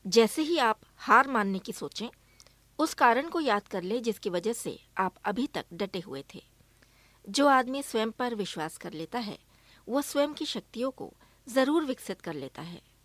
जैसे ही आप हार मानने की सोचें, उस कारण को याद कर ले जिसकी वजह से आप अभी तक डटे हुए थे। जो आदमी स्वयं पर विश्वास कर लेता है, वह स्वयं की शक्तियों को जरूर विकसित कर लेता है।